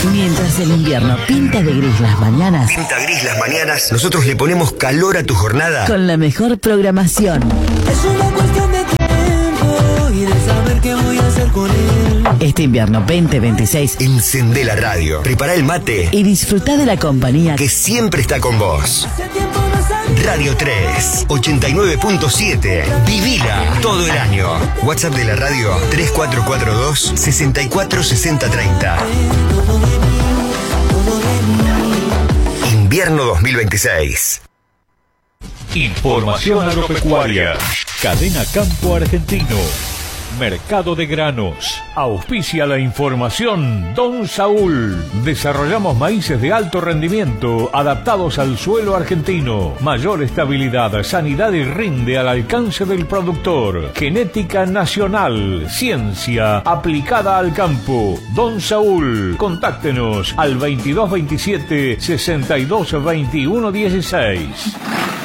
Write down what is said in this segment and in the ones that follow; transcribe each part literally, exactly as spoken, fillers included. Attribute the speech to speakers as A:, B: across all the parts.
A: Mientras el invierno pinta de gris las mañanas,
B: Pinta gris las mañanas, nosotros le ponemos calor a tu jornada.
A: con la mejor programación.
C: Es una cuestión de tiempo y de saber qué voy a hacer con él.
A: Este invierno veinte veintiséis,
B: Encendé la radio, prepara el mate,
A: y disfruta de la compañía
B: que siempre está con vos.
C: Hace tiempo no sabía.
B: Radio tres, ochenta y nueve punto siete. Vivila todo el año. WhatsApp de la radio tres cuatro cuatro dos, seis cuatro seis cero tres cero.
C: Todo de mí, todo de mí.
B: Invierno dos mil veintiséis.
D: Información agropecuaria. Cadena Campo Argentino. Mercado de granos. Auspicia la información Don Saúl. Desarrollamos maíces de alto rendimiento adaptados al suelo argentino. Mayor estabilidad, sanidad y rinde al alcance del productor. Genética nacional. Ciencia aplicada al campo. Don Saúl. Contáctenos al veintidós veintisiete, sesenta y dos veintiuno dieciséis.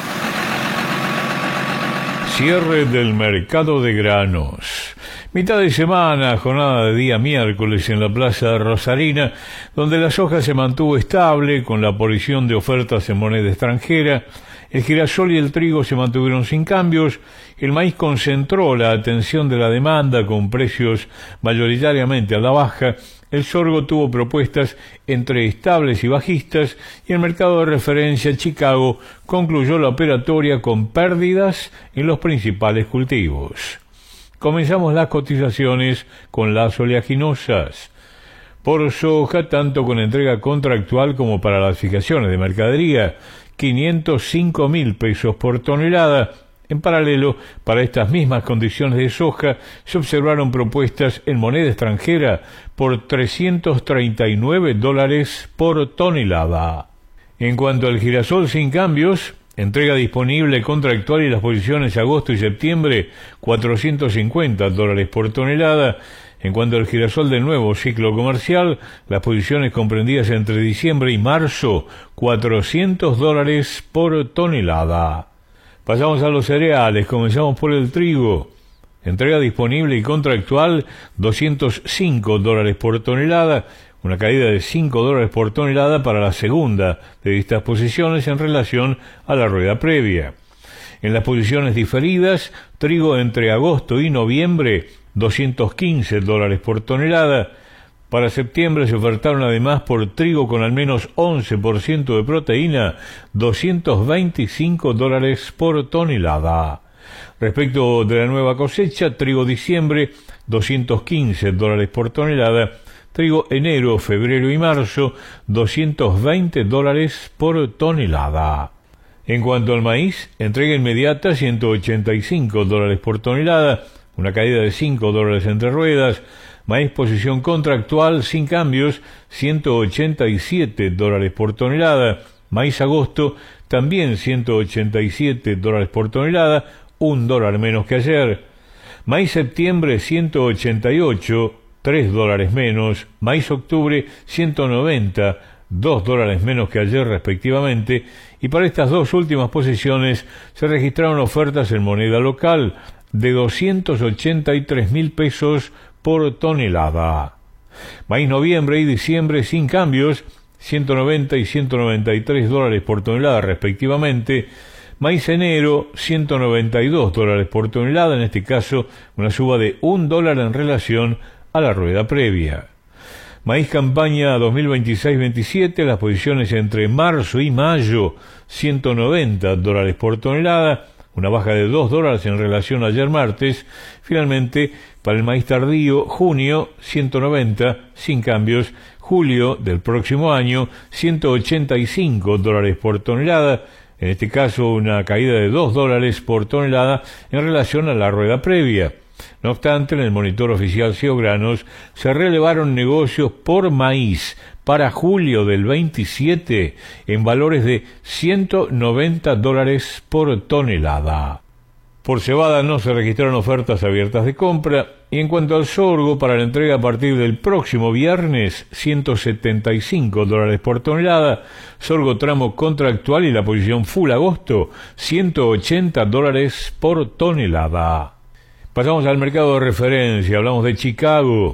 D: Cierre del mercado de granos. Mitad de semana, jornada de día miércoles en la Plaza Rosarina, donde la soja se mantuvo estable con la aparición de ofertas en moneda extranjera. El girasol y el trigo se mantuvieron sin cambios. El maíz concentró la atención de la demanda con precios mayoritariamente a la baja. El sorgo tuvo propuestas entre estables y bajistas, y el mercado de referencia Chicago concluyó la operatoria con pérdidas en los principales cultivos. Comenzamos las cotizaciones con las oleaginosas. Por soja, tanto con entrega contractual como para las fijaciones de mercadería, quinientos cinco mil pesos por tonelada. En paralelo, para estas mismas condiciones de soja, se observaron propuestas en moneda extranjera por trescientos treinta y nueve dólares por tonelada. En cuanto al girasol sin cambios, entrega disponible contractual y las posiciones agosto y septiembre, cuatrocientos cincuenta dólares por tonelada. En cuanto al girasol del nuevo ciclo comercial, las posiciones comprendidas entre diciembre y marzo, cuatrocientos dólares por tonelada. Pasamos a los cereales, comenzamos por el trigo. Entrega disponible y contractual, doscientos cinco dólares por tonelada, una caída de cinco dólares por tonelada para la segunda de estas posiciones en relación a la rueda previa. En las posiciones diferidas, trigo entre agosto y noviembre, doscientos quince dólares por tonelada. Para septiembre se ofertaron además por trigo con al menos once por ciento de proteína, doscientos veinticinco dólares por tonelada. Respecto de la nueva cosecha, trigo diciembre, doscientos quince dólares por tonelada. Trigo enero, febrero y marzo, doscientos veinte dólares por tonelada. En cuanto al maíz, entrega inmediata, ciento ochenta y cinco dólares por tonelada, una caída de cinco dólares entre ruedas. Maíz posición contractual sin cambios, ciento ochenta y siete dólares por tonelada. Maíz agosto, también ciento ochenta y siete dólares por tonelada, un dólar menos que ayer. Maíz septiembre, ciento ochenta y ocho, tres dólares menos. Maíz octubre, ciento noventa, dos dólares menos que ayer respectivamente. Y para estas dos últimas posiciones se registraron ofertas en moneda local de doscientos ochenta y tres mil pesos por tonelada. Maíz noviembre y diciembre sin cambios, ciento noventa y ciento noventa y tres dólares por tonelada respectivamente. Maíz enero, ciento noventa y dos dólares por tonelada, en este caso una suba de un dólar en relación a la rueda previa. Maíz campaña dos mil veintiséis veintisiete, las posiciones entre marzo y mayo, ciento noventa dólares por tonelada, una baja de dos dólares en relación a ayer martes. Finalmente, para el maíz tardío, junio, ciento noventa, sin cambios. Julio del próximo año, ciento ochenta y cinco dólares por tonelada, en este caso una caída de dos dólares por tonelada en relación a la rueda previa. No obstante, en el monitor oficial Ceogranos se relevaron negocios por maíz para julio del veintisiete en valores de ciento noventa dólares por tonelada. Por cebada no se registraron ofertas abiertas de compra, y en cuanto al sorgo, para la entrega a partir del próximo viernes, ciento setenta y cinco dólares por tonelada. Sorgo tramo contractual y la posición full agosto, ciento ochenta dólares por tonelada. Pasamos al mercado de referencia, hablamos de Chicago.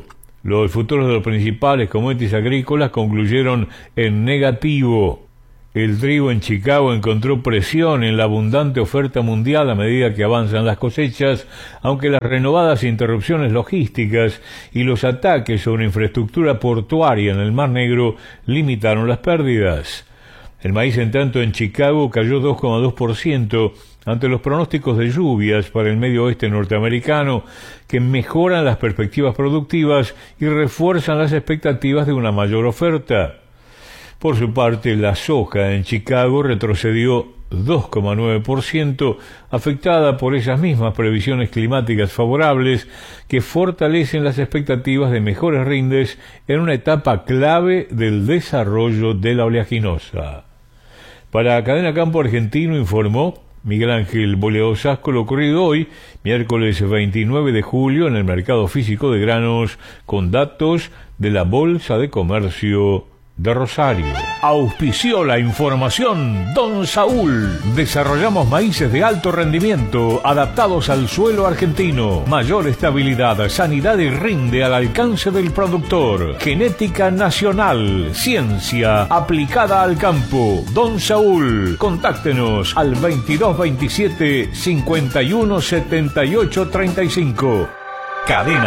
D: Los futuros de los principales commodities agrícolas concluyeron en negativo. El trigo en Chicago encontró presión en la abundante oferta mundial a medida que avanzan las cosechas, aunque las renovadas interrupciones logísticas y los ataques sobre infraestructura portuaria en el Mar Negro limitaron las pérdidas. El maíz, en tanto, en Chicago cayó dos coma dos por ciento ante los pronósticos de lluvias para el medio oeste norteamericano, que mejoran las perspectivas productivas y refuerzan las expectativas de una mayor oferta. Por su parte, la soja en Chicago retrocedió dos coma nueve por ciento, afectada por esas mismas previsiones climáticas favorables que fortalecen las expectativas de mejores rindes en una etapa clave del desarrollo de la oleaginosa. Para Cadena Campo Argentino informó Miguel Ángel Boledo Sasco lo ocurrido hoy, miércoles veintinueve de julio, en el mercado físico de granos, con datos de la Bolsa de Comercio de Rosario. Auspició la información Don Saúl. Desarrollamos maíces de alto rendimiento adaptados al suelo argentino. Mayor estabilidad, sanidad y rinde al alcance del productor. Genética nacional, ciencia aplicada al campo. Don Saúl. Contáctenos al veintidós veintisiete cincuenta y uno setenta y ocho treinta y cinco. Cadena